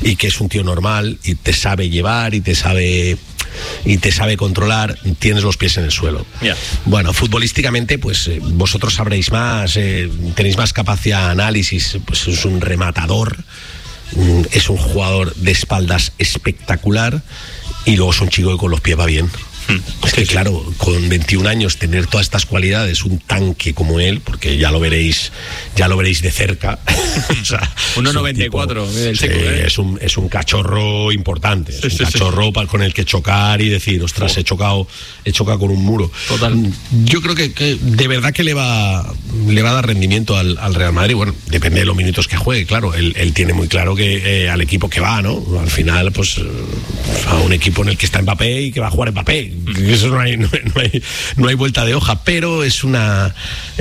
y que es un tío normal y te sabe llevar y te sabe controlar, tienes los pies en el suelo. Bueno, futbolísticamente, pues vosotros sabréis más, tenéis más capacidad de análisis. Pues es un rematador, es un jugador de espaldas espectacular y luego es un chico que con los pies va bien. Es que claro, con 21 años tener todas estas cualidades, un tanque como él, porque ya lo veréis de cerca. O sea, 1,94. Es un cachorro importante, es un cachorro con el que chocar y decir, ostras, he chocado con un muro. Total. Yo creo que de verdad que le va a dar rendimiento al Real Madrid. Bueno, depende de los minutos que juegue, claro. Él tiene muy claro que al equipo que va, ¿no? Al final, pues a un equipo en el que está Mbappé y que va a jugar Mbappé. Eso no hay vuelta de hoja, pero es una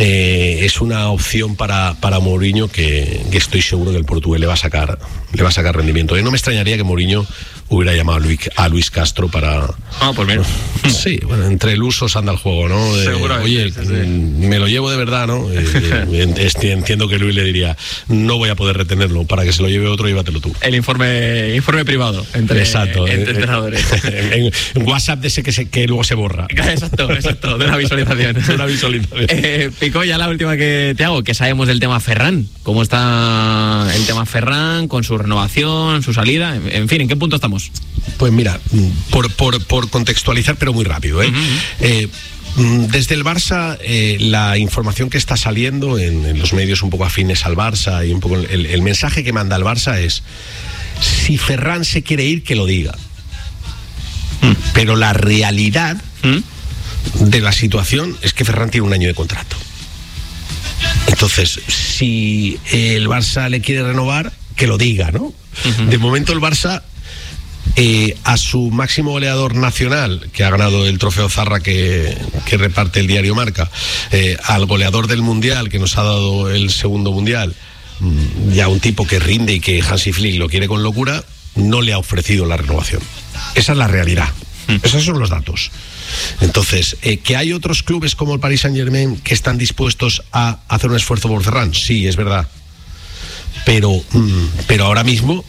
opción para Mourinho que estoy seguro que el portugués le va a sacar rendimiento. No me extrañaría que Mourinho hubiera llamado a Luis Castro para... pues mira. Sí, bueno, entre el uso anda el juego, ¿no? Oye, sí. Me lo llevo de verdad, ¿no? Entiendo que Luis le diría, no voy a poder retenerlo, para que se lo lleve otro, llévatelo tú. El informe privado entre entrenadores. En WhatsApp de ese que luego se borra. Exacto, de una visualización. Pico, ya la última que te hago, que sabemos del tema Ferran. ¿Cómo está el tema Ferran con su renovación, su salida? En fin, ¿en qué punto estamos? Pues mira, por contextualizar, pero muy rápido, desde el Barça, la información que está saliendo en los medios un poco afines al Barça y un poco el mensaje que manda el Barça es: si Ferran se quiere ir, que lo diga. Pero la realidad de la situación es que Ferran tiene un año de contrato. Entonces, si el Barça le quiere renovar, que lo diga, ¿no? De momento el Barça, a su máximo goleador nacional, que ha ganado el trofeo Zarra que reparte el diario Marca, al goleador del Mundial, que nos ha dado el segundo Mundial, ya un tipo que rinde y que Hansi Flick lo quiere con locura, no le ha ofrecido la renovación. Esa es la realidad. Esos son los datos. Entonces, ¿que hay otros clubes como el Paris Saint-Germain que están dispuestos a hacer un esfuerzo por Ferran? Sí, es verdad. Pero ahora mismo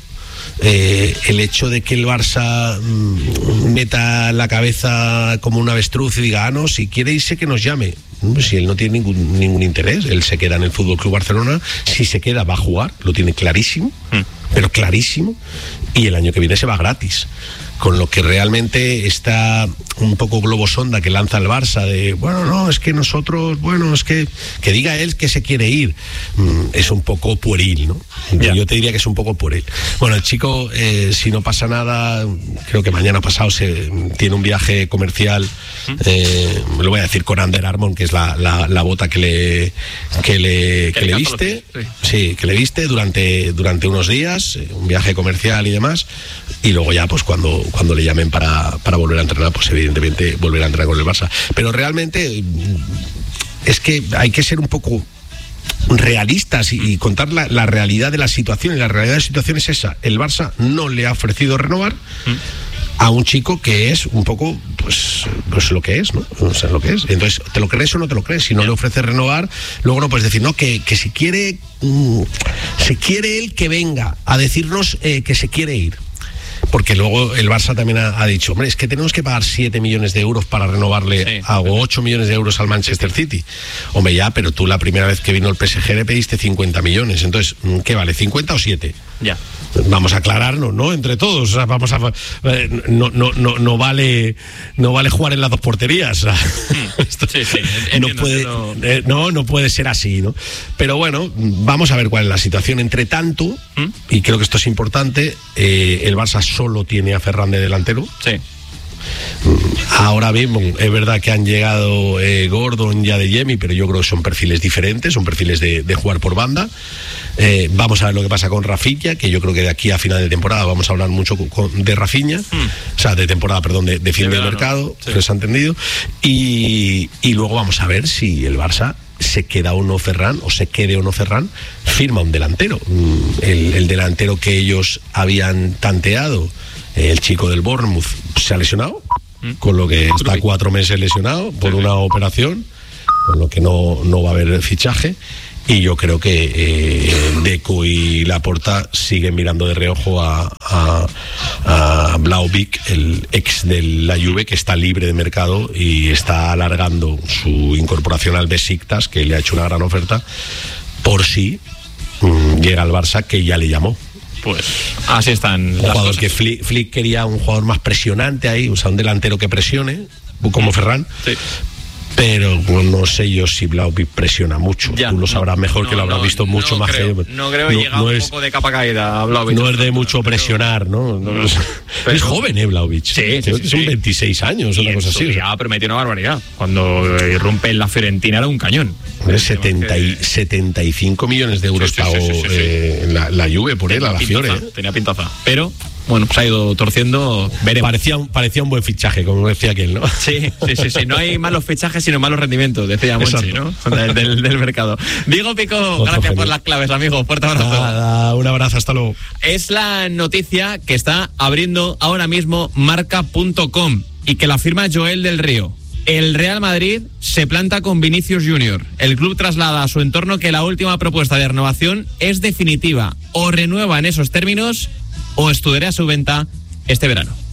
el hecho de que el Barça meta la cabeza como un avestruz y diga, no, si quiere irse que nos llame. Si él no tiene ningún interés, él se queda en el FC Barcelona. Si se queda, va a jugar, lo tiene clarísimo, pero clarísimo, y el año que viene se va gratis. Con lo que realmente está un poco globo sonda que lanza el Barça de, bueno, no, es que nosotros, bueno, es que diga él que se quiere ir, es un poco pueril, ¿no? Yo te diría que es un poco pueril. Bueno, el chico, si no pasa nada, creo que mañana pasado tiene un viaje comercial, me lo voy a decir, con Under Armour, que es la bota que le viste, sí, que le viste durante unos días, un viaje comercial y demás, y luego ya, pues cuando le llamen para volver a entrenar, pues evidentemente volver a entrenar con el Barça. Pero realmente es que hay que ser un poco realistas y contar la realidad de la situación. Y la realidad de la situación es esa: el Barça no le ha ofrecido renovar a un chico que es un poco pues lo que es, ¿no? O sea, lo que es. Entonces, ¿te lo crees o no te lo crees? Si no le ofreces renovar, luego no puedes decir, no, que si quiere él que venga a decirnos que se quiere ir. Porque luego el Barça también ha dicho, hombre, es que tenemos que pagar 7 millones de euros para renovarle a 8 millones de euros al Manchester City. Hombre, ya, pero tú la primera vez que vino el PSG le pediste 50 millones. Entonces, ¿qué vale? ¿50 o 7? Ya. Vamos a aclararnos, ¿no? Entre todos. O sea, vamos a no vale jugar en las dos porterías. O sea, no puede ser así, ¿no? Pero bueno, vamos a ver cuál es la situación. Entre tanto, y creo que esto es importante, el Barça solo tiene a Ferran de delantero. Sí. Ahora mismo es verdad que han llegado Gordon y Adeyemi, pero yo creo que son perfiles diferentes, son perfiles de jugar por banda. Vamos a ver lo que pasa con Rafinha, que yo creo que de aquí a final de temporada vamos a hablar mucho de Rafinha, o sea, de temporada, perdón, de fin de mercado, se ha entendido, y luego vamos a ver si el Barça se queda o no Ferran, o se quede o no Ferran, firma un delantero. El delantero que ellos habían tanteado, el chico del Bournemouth, se ha lesionado, con lo que está 4 meses lesionado por una operación, con lo que no va a haber fichaje. Y yo creo que Deco y Laporta siguen mirando de reojo a Vlahovic, el ex de la Juve, que está libre de mercado y está alargando su incorporación al Besiktas, que le ha hecho una gran oferta, por si llega al Barça, que ya le llamó. Pues así están las cosas. Que Flick quería un jugador más presionante ahí, o sea, un delantero que presione, como Ferran. Sí. Pero no sé yo si Vlahovic presiona mucho. Tú lo sabrás mejor, que lo habrás visto mucho más que yo. No creo que llega un poco de capa caída a Vlahovic. No es de mucho presionar, ¿no? Es joven, Vlahovic. Sí. Son 26 años, una cosa así. Ya, pero metió una barbaridad. Cuando irrumpe en la Fiorentina era un cañón. 75 millones de euros pagó la Juve por él a la Fiore. Tenía pintaza. Pero bueno, se ha ido torciendo. Veremos. Parecía un buen fichaje, como decía aquel, ¿no? Sí. No hay malos fichajes, sino malos rendimientos, decía Monchi, ¿no? Del mercado. Diego Pico, gracias por las claves, amigo. Fuerte abrazo. Un abrazo, hasta luego. Es la noticia que está abriendo ahora mismo marca.com y que la firma Joel del Río. El Real Madrid se planta con Vinicius Junior. El club traslada a su entorno que la última propuesta de renovación es definitiva. O renueva en esos términos o estudiará su venta este verano.